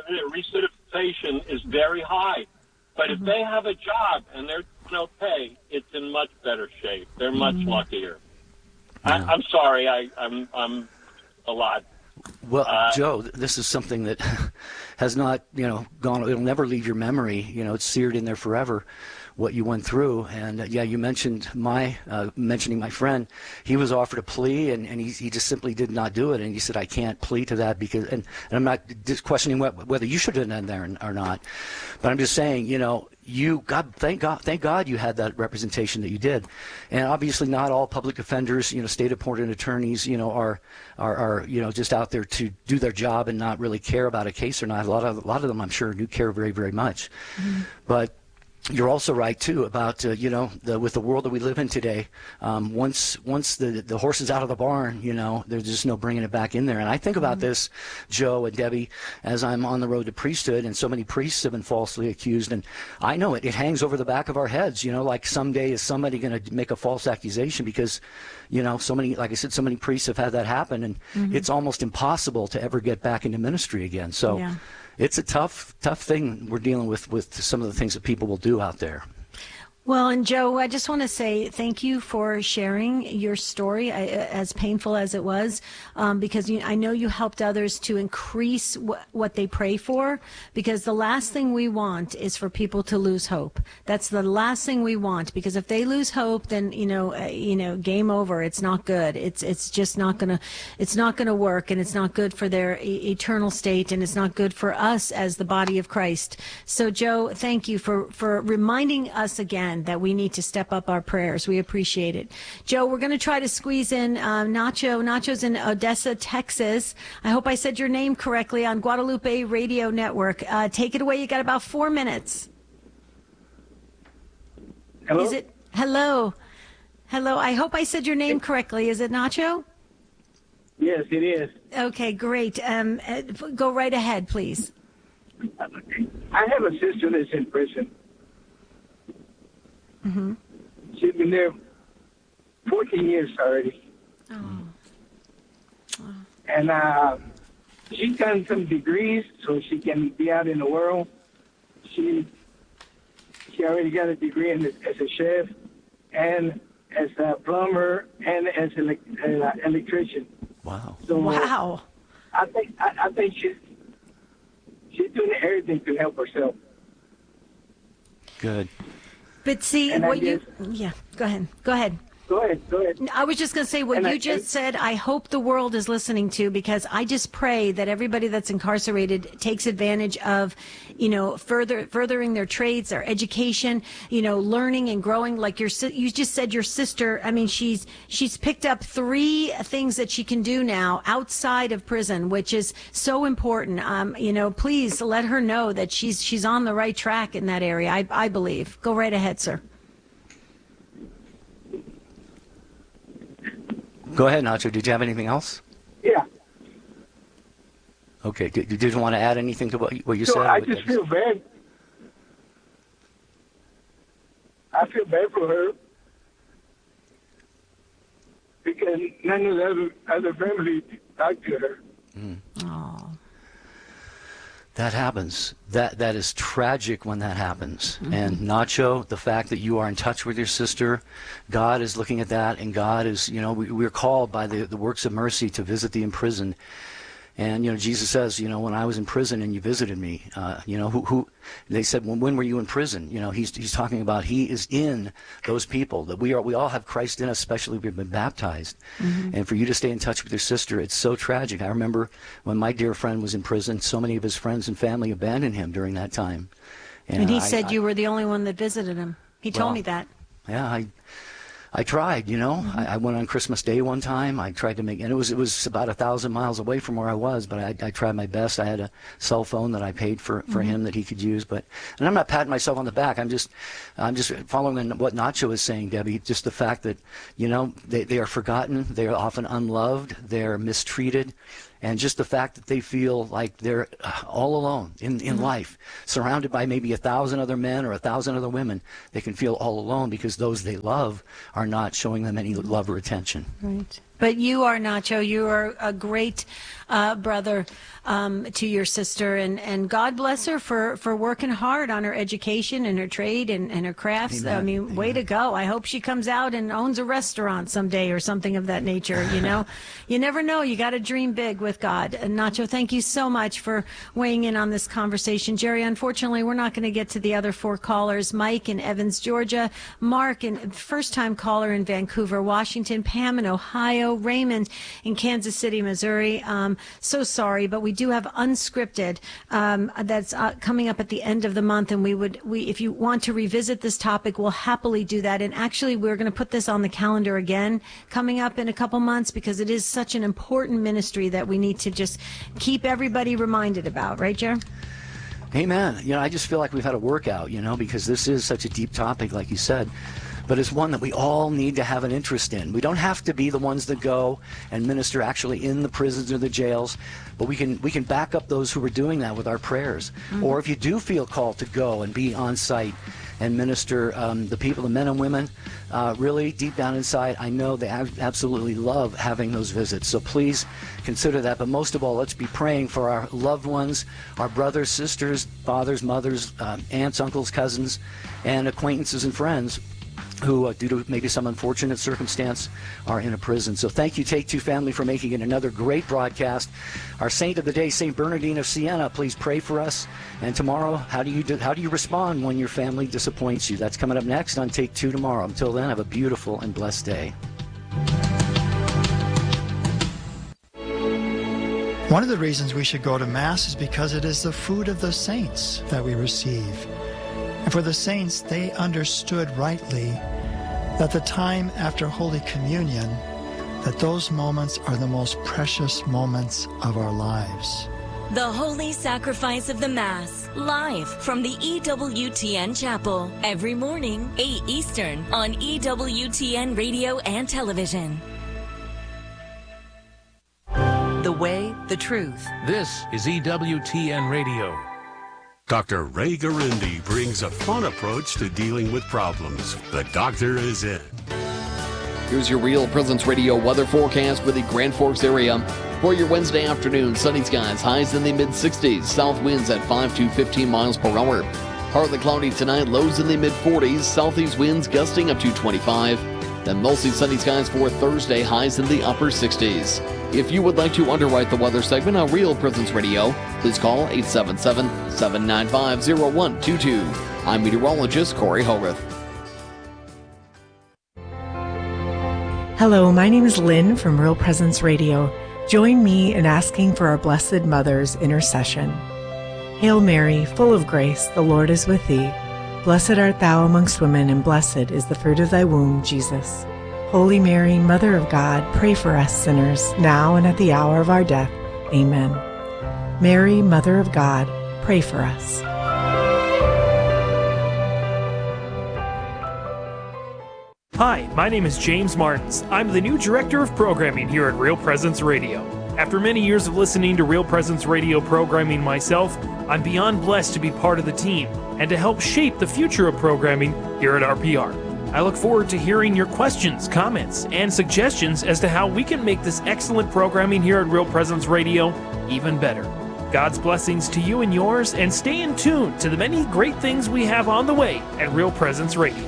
recidivation is very high. But mm-hmm. if they have a job and they're no pay, it's in much better shape. They're much mm-hmm. luckier. Yeah. I, I'm sorry, I, I'm I'm a lot. Well, uh, Joe, this is something that has not, you know, gone. It'll never leave your memory. You know, it's seared in there forever. What you went through, and uh, yeah, you mentioned my uh, mentioning my friend. He was offered a plea, and, and he he just simply did not do it. And he said, "I can't plea to that because." And, and I'm not just questioning what, whether you should have done there or not, but I'm just saying, you know, you God, thank God, thank God you had that representation that you did, and obviously not all public defenders, you know, state-appointed attorneys, you know, are are are you know just out there to do their job and not really care about a case or not. A lot of a lot of them, I'm sure, do care very very much, mm-hmm. but. You're also right too about uh, you know the, with the world that we live in today. Um, once once the the horse is out of the barn, you know there's just no bringing it back in there. And I think about mm-hmm. this, Joe and Debbie, as I'm on the road to priesthood, and so many priests have been falsely accused, and I know it. It hangs over the back of our heads. You know, like someday is somebody going to make a false accusation because, you know, so many, like I said, so many priests have had that happen, and mm-hmm. it's almost impossible to ever get back into ministry again. So. Yeah. It's a tough, tough thing we're dealing with with some of the things that people will do out there. Well, and Joe, I just want to say thank you for sharing your story, as painful as it was, um, because you, I know you helped others to increase w- what they pray for, because the last thing we want is for people to lose hope. That's the last thing we want, because if they lose hope, then, you know, uh, you know, game over. It's not good. It's it's just not going to, it's not going to work, and it's not good for their e- eternal state, and it's not good for us as the body of Christ. So, Joe, thank you for, for reminding us again that we need to step up our prayers. We appreciate it. Joe, we're going to try to squeeze in uh, Nacho. Nacho's in Odessa, Texas. I hope I said your name correctly on Guadalupe Radio Network. Uh, take it away. You got about four minutes. Hello? Is it? Hello. Hello. I hope I said your name correctly. Is it Nacho? Yes, it is. Okay, great. Um, uh, go right ahead, please. I have a sister that's in prison. Mm-hmm. She's been there fourteen years already. Oh. Oh. And uh, she's done some degrees so she can be out in the world. She she already got a degree in, as a chef and as a plumber and as an uh, electrician. Wow. So wow. I think I, I think she's she's doing everything to help herself. Good. But see, and what guess, you, yeah, go ahead, go ahead. Go ahead, go ahead. I was just going to say what and you I, just said, I hope the world is listening to, because I just pray that everybody that's incarcerated takes advantage of, you know, further furthering their trades, their education, you know, learning and growing. Like your, you just said your sister, I mean, she's she's picked up three things that she can do now outside of prison, which is so important. Um, you know, please let her know that she's she's on the right track in that area, I, I believe. Go right ahead, sir. Go ahead, Nacho. Did you have anything else? Yeah. Okay. Did, did you want to add anything to what you, what you so said? I just feel bad. I feel bad for her because none of the other, other family talked to her. Mm. Oh. That happens. That that is tragic when that happens. Mm-hmm. And Nacho, the fact that you are in touch with your sister, God is looking at that, and God is, you know, we, we're called by the, the works of mercy to visit the imprisoned. And, you know, Jesus says, you know, when I was in prison and you visited me, uh, you know, who, who they said, well, when were you in prison? You know, he's he's talking about he is in those people, that we are, we all have Christ in us, especially if we've been baptized. Mm-hmm. And for you to stay in touch with your sister, it's so tragic. I remember when my dear friend was in prison, so many of his friends and family abandoned him during that time. And, and he I, said I, you were the only one that visited him. He told well, me that. Yeah, I I tried, you know. Mm-hmm. I, I went on Christmas Day one time. I tried to make, and it was it was about a thousand miles away from where I was, but I, I tried my best. I had a cell phone that I paid for, for mm-hmm. him that he could use. But, and I'm not patting myself on the back. I'm just, I'm just following what Nacho is saying, Debbie. Just the fact that, you know, they they are forgotten. They are often unloved. They're mistreated. And just the fact that they feel like they're all alone in, in mm-hmm. life, surrounded by maybe a thousand other men or a thousand other women, they can feel all alone because those they love are not showing them any love or attention. Right. But you are, Nacho, you are a great uh, brother um, to your sister, and, and God bless her for, for working hard on her education and her trade and, and her crafts. Amen. I mean, Amen. way to go. I hope she comes out and owns a restaurant someday or something of that nature, you know. You never know. You got to dream big with God. And Nacho, thank you so much for weighing in on this conversation. Jerry, unfortunately, we're not going to get to the other four callers. Mike in Evans, Georgia, Mark, and first-time caller in Vancouver, Washington, Pam in Ohio, Raymond in Kansas City, Missouri. Um, so sorry, but we do have unscripted um, that's uh, coming up at the end of the month, and we would, we if you want to revisit this topic, we'll happily do that. And actually, we're going to put this on the calendar again coming up in a couple months because it is such an important ministry that we need to just keep everybody reminded about, right, Jer? Amen. You know, I just feel like we've had a workout, you know, because this is such a deep topic, like you said. But it's one that we all need to have an interest in. We don't have to be the ones that go and minister actually in the prisons or the jails, but we can we can back up those who are doing that with our prayers. Mm-hmm. Or if you do feel called to go and be on site and minister, um, the people, the men and women, uh, really deep down inside, I know they ab- absolutely love having those visits. So please consider that. But most of all, let's be praying for our loved ones, our brothers, sisters, fathers, mothers, um, aunts, uncles, cousins, and acquaintances and friends who, uh, due to maybe some unfortunate circumstance, are in a prison. So thank you, Take Two family, for making it another great broadcast. Our saint of the day, Saint Bernardine of Siena, please pray for us. And tomorrow, how do you do, how do you respond when your family disappoints you? That's coming up next on Take Two tomorrow. Until then, have a beautiful and blessed day. One of the reasons we should go to Mass is because it is the food of the saints that we receive. And for the saints, they understood rightly that the time after Holy Communion, that those moments are the most precious moments of our lives. The Holy Sacrifice of the Mass, live from the E W T N Chapel, every morning, eight Eastern, on E W T N Radio and Television. The way, the truth. This is E W T N Radio. Doctor Ray Garindi brings a fun approach to dealing with problems. The doctor is in. Here's your Real Presence Radio weather forecast for the Grand Forks area. For your Wednesday afternoon, sunny skies, highs in the mid sixties, south winds at five to fifteen miles per hour. Partly cloudy tonight, lows in the mid forties, southeast winds gusting up to twenty-five. Then mostly sunny skies for Thursday, highs in the upper sixties. If you would like to underwrite the weather segment on Real Presence Radio, please call eight seven seven, seven nine five, zero one two two. I'm meteorologist Corey Hogarth. Hello, my name is Lynn from Real Presence Radio. Join me in asking for our Blessed Mother's intercession. Hail Mary, full of grace, the Lord is with thee. Blessed art thou amongst women, and blessed is the fruit of thy womb, Jesus. Holy Mary, Mother of God, pray for us sinners, now and at the hour of our death. Amen. Mary, Mother of God, pray for us. Hi, my name is James Martins. I'm the new Director of Programming here at Real Presence Radio. After many years of listening to Real Presence Radio programming myself, I'm beyond blessed to be part of the team and to help shape the future of programming here at R P R. I look forward to hearing your questions, comments, and suggestions as to how we can make this excellent programming here at Real Presence Radio even better. God's blessings to you and yours, and stay in tune to the many great things we have on the way at Real Presence Radio.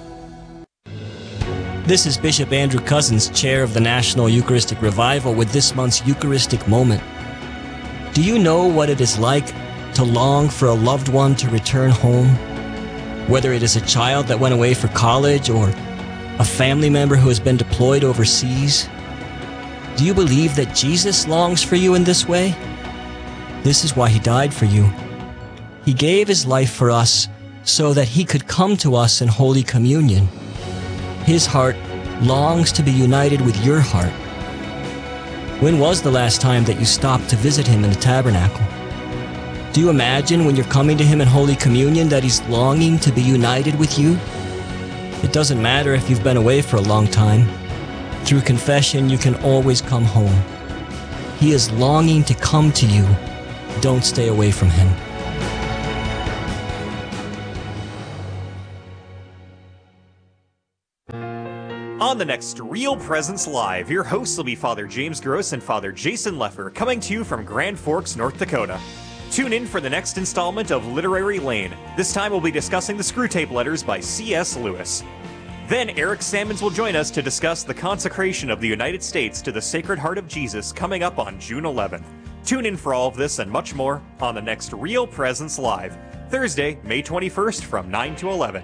This is Bishop Andrew Cousins, chair of the National Eucharistic Revival, with this month's Eucharistic Moment. Do you know what it is like to long for a loved one to return home? Whether it is a child that went away for college or a family member who has been deployed overseas? Do you believe that Jesus longs for you in this way? This is why he died for you. He gave his life for us so that he could come to us in Holy Communion. His heart longs to be united with your heart. When was the last time that you stopped to visit him in the tabernacle? Do you imagine when you're coming to him in Holy Communion that he's longing to be united with you? It doesn't matter if you've been away for a long time. Through confession, you can always come home. He is longing to come to you. Don't stay away from him. On the next Real Presence Live, your hosts will be Father James Gross and Father Jason Leffer, coming to you from Grand Forks, North Dakota. Tune in for the next installment of Literary Lane. This time we'll be discussing the Screwtape Letters by C S Lewis. Then Eric Sammons will join us to discuss the consecration of the United States to the Sacred Heart of Jesus coming up on June eleventh. Tune in for all of this and much more on the next Real Presence Live, Thursday, May twenty-first from nine to eleven.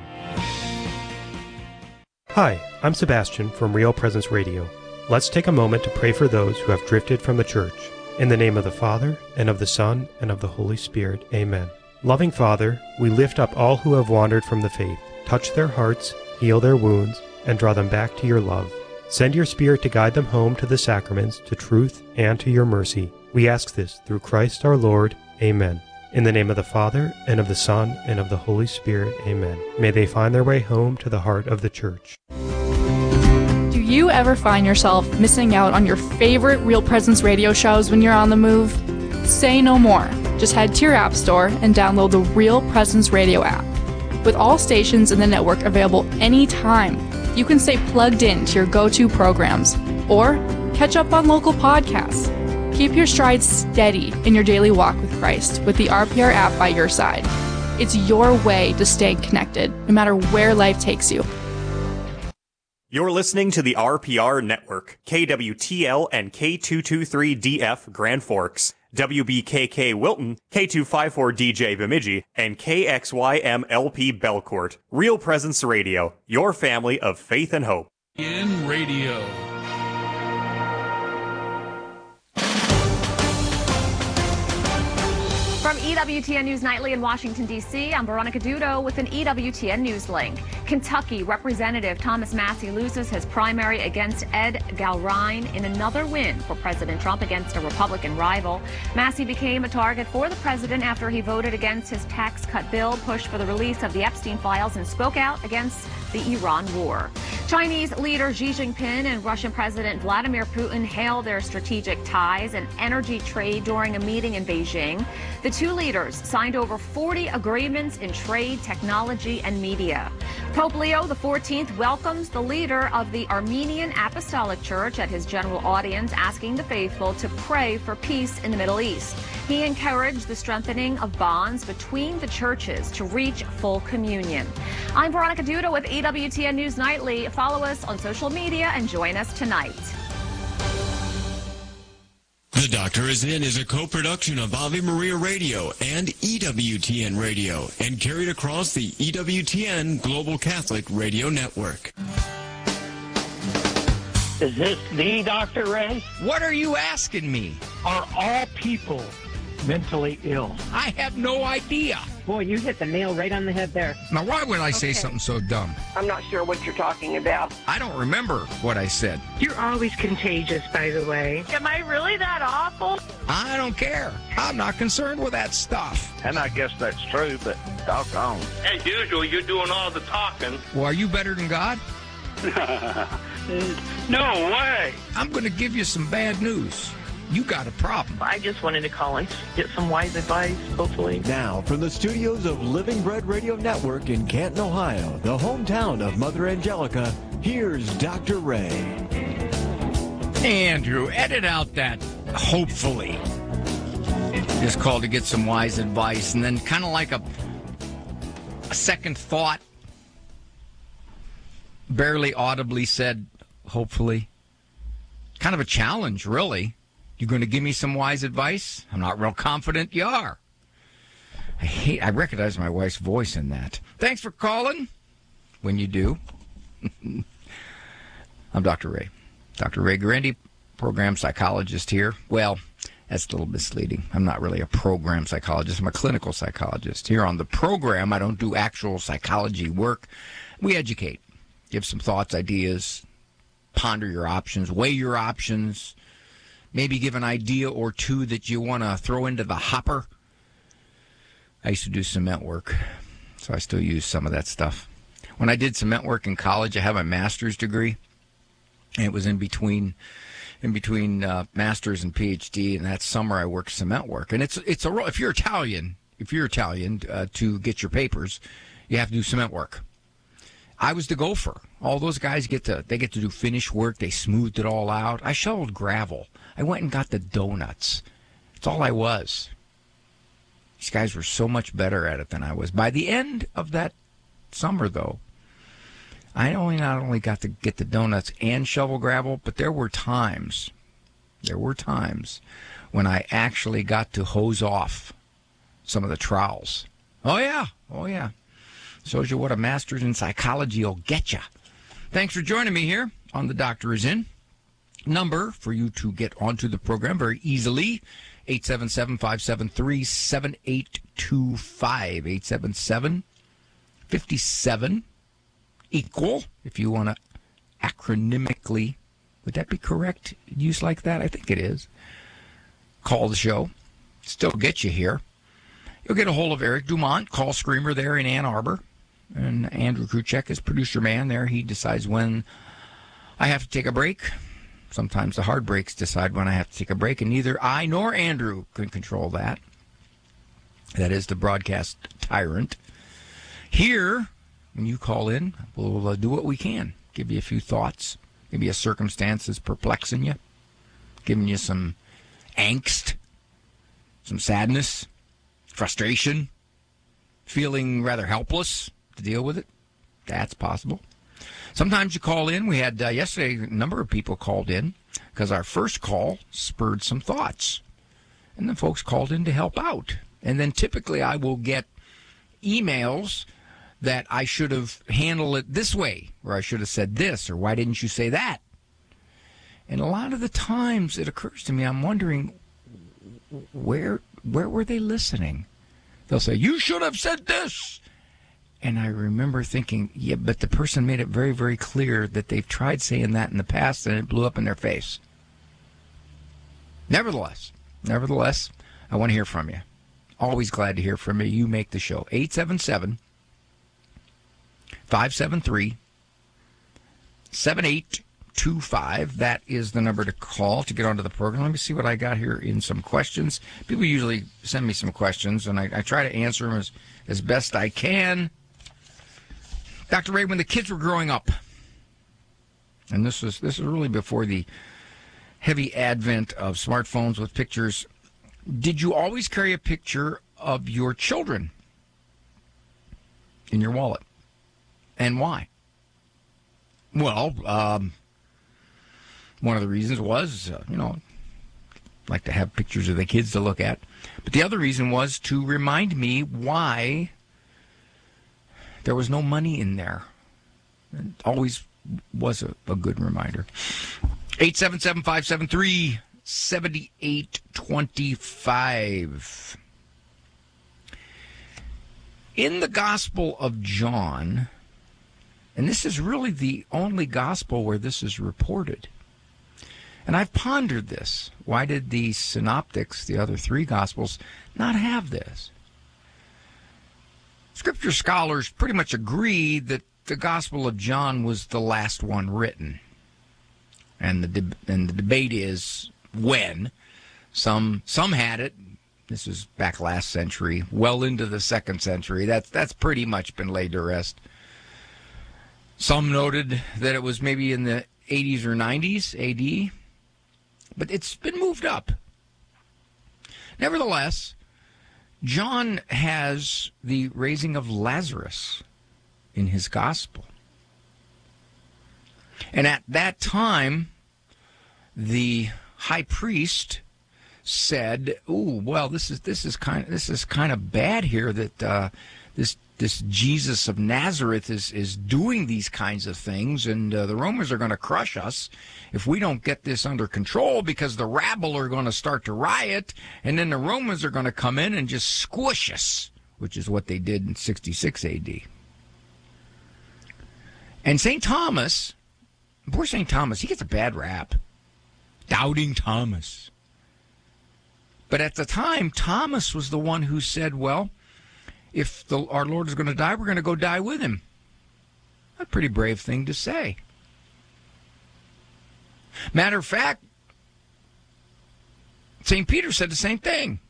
Hi, I'm Sebastian from Real Presence Radio. Let's take a moment to pray for those who have drifted from the church. In the name of the Father, and of the Son, and of the Holy Spirit, amen. Loving Father, we lift up all who have wandered from the faith. Touch their hearts, heal their wounds, and draw them back to your love. Send your Spirit to guide them home to the sacraments, to truth, and to your mercy. We ask this through Christ our Lord. Amen. In the name of the Father, and of the Son, and of the Holy Spirit, amen. May they find their way home to the heart of the Church. Do you ever find yourself missing out on your favorite Real Presence radio shows when you're on the move? Say no more. Just head to your app store and download the Real Presence Radio app. With all stations in the network available anytime, you can stay plugged in to your go-to programs or catch up on local podcasts. Keep your stride steady in your daily walk with Christ with the R P R app by your side. It's your way to stay connected, no matter where life takes you. You're listening to the R P R Network, K W T L and K two twenty-three D F Grand Forks, W B K K Wilton, K two fifty-four D J Bemidji, and K X Y M L P Belcourt. Real Presence Radio, your family of faith and hope. In radio. From E W T N News Nightly in Washington, D C, I'm Veronica Dudo with an E W T N News link. Kentucky Representative Thomas Massie loses his primary against Ed Galrine in another win for President Trump against a Republican rival. Massie became a target for the president after he voted against his tax cut bill, pushed for the release of the Epstein files, and spoke out against the Iran war. Chinese leader Xi Jinping and Russian President Vladimir Putin hailed their strategic ties and energy trade during a meeting in Beijing. The two leaders signed over forty agreements in trade, technology, and media. Pope Leo the fourteenth welcomes the leader of the Armenian Apostolic Church at his general audience, asking the faithful to pray for peace in the Middle East. He encouraged the strengthening of bonds between the churches to reach full communion. I'm Veronica Duda with E W T N News Nightly. Follow us on social media and join us tonight. The Doctor Is In is a co-production of Ave Maria Radio and E W T N Radio and carried across the E W T N Global Catholic Radio Network. Is this the Doctor Ray? What are you asking me? Are all people mentally ill? I have no idea. Boy, you hit the nail right on the head there. Now, why would I say Okay. something so dumb? I'm not sure what you're talking about. I don't remember what I said. You're always contagious, by the way. Am I really that awful? I don't care. I'm not concerned with that stuff. And I guess that's true, but doggone. As usual, you're doing all the talking. Well, are you better than God? No way. I'm going to give you some bad news. You got a problem. I just wanted to call and get some wise advice, hopefully. Now, from the studios of Living Bread Radio Network in Canton, Ohio, the hometown of Mother Angelica, here's Doctor Ray. Andrew, edit out that hopefully. Just called to get some wise advice, and then kind of like a, a second thought, barely audibly said, hopefully. Kind of a challenge, really. You going to give me some wise advice? I'm not real confident you are. I hate. I recognize my wife's voice in that. Thanks for calling. When you do. I'm Doctor Ray. Doctor Ray Guarendi, program psychologist here. Well, that's a little misleading. I'm not really a program psychologist. I'm a clinical psychologist. Here on the program, I don't do actual psychology work. We educate, give some thoughts, ideas, ponder your options, weigh your options, maybe give an idea or two that you want to throw into the hopper. I used to do cement work, so I still use some of that stuff. When I did cement work in college, I have a master's degree, and it was in between in between uh, master's and PhD, and that summer I worked cement work. And it's it's a if you're Italian, if you're Italian, uh, to get your papers, you have to do cement work. I was the gopher. All those guys get to they get to do finish work. They smoothed it all out. I shoveled gravel. I went and got the donuts. That's all I was. These guys were so much better at it than I was. By the end of that summer, though, I only not only got to get the donuts and shovel gravel, but there were times, there were times when I actually got to hose off some of the trowels. Oh, yeah. Oh, yeah. Shows you what a master's in psychology will get you. Thanks for joining me here on The Doctor Is In. Number for you to get onto the program very easily, eight seven seven, five seven three, seven eight two five, eight seven seven, five seven, equal, if you want to acronymically, would that be correct, use like that? I think it is. Call the show. Still get you here. You'll get a hold of Eric Dumont, call screamer there in Ann Arbor. And Andrew Kruchek is producer man there. He decides when I have to take a break. Sometimes the hard breaks decide when I have to take a break, and neither I nor Andrew can control that. That is the broadcast tyrant. Here, when you call in, we'll uh, do what we can. Give you a few thoughts. Maybe a circumstance is perplexing you. Giving you some angst, some sadness, frustration, feeling rather helpless to deal with it. That's possible. Sometimes you call in. We had uh, yesterday a number of people called in because our first call spurred some thoughts. And then folks called in to help out. And then typically I will get emails that I should have handled it this way, or I should have said this, or why didn't you say that? And a lot of the times it occurs to me, I'm wondering, where where were they listening? They'll say, you should have said this. And I remember thinking, yeah, but the person made it very, very clear that they've tried saying that in the past and it blew up in their face. Nevertheless, nevertheless, I want to hear from you. Always glad to hear from you. You make the show. eight seven seven, five seven three, seven eight two five. That is the number to call to get onto the program. Let me see what I got here in some questions. People usually send me some questions, and I, I try to answer them as, as best I can. Doctor Ray, when the kids were growing up, and this was this was really before the heavy advent of smartphones with pictures, did you always carry a picture of your children in your wallet? And why? Well, um, one of the reasons was, uh, you know, like to have pictures of the kids to look at. But the other reason was to remind me why there was no money in there. It always was a, a good reminder. eight seven seven, five seven three, seven eight two five. In the Gospel of John, and this is really the only gospel where this is reported, and I've pondered this. Why did the synoptics, the other three gospels, not have this? Scripture scholars pretty much agree that the Gospel of John was the last one written. And the de- and the debate is when. Some some had it. This was back last century, well into the second century. That's that's pretty much been laid to rest. Some noted that it was maybe in the eighties or nineties A D, but it's been moved up. Nevertheless, John has the raising of Lazarus in his gospel. And at that time, the high priest said, "Oh, well, this is this is kind of, this is kind of bad here that uh, this this Jesus of Nazareth is is doing these kinds of things, and uh, the Romans are going to crush us if we don't get this under control, because the rabble are going to start to riot, and then the Romans are going to come in and just squish us," which is what they did in sixty-six A D. And Saint Thomas, poor Saint Thomas, he gets a bad rap. Doubting Thomas. But at the time, Thomas was the one who said, well, if the, our Lord is going to die, we're going to go die with him. A pretty brave thing to say. Matter of fact, Saint Peter said the same thing.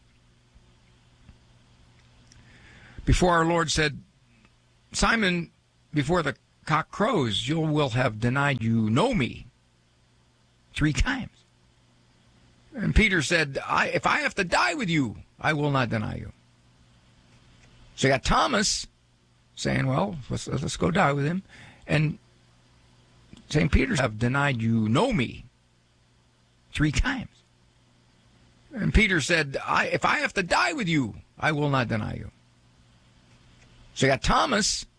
Before our Lord said, "Simon, before the cock crows, you will have denied you know me three times." And Peter said, I, if I have to die with you, I will not deny you. So you got Thomas saying, well, let's, let's go die with him. And Saint Peter have denied you know me three times. And Peter said, I, if I have to die with you, I will not deny you. So you got Thomas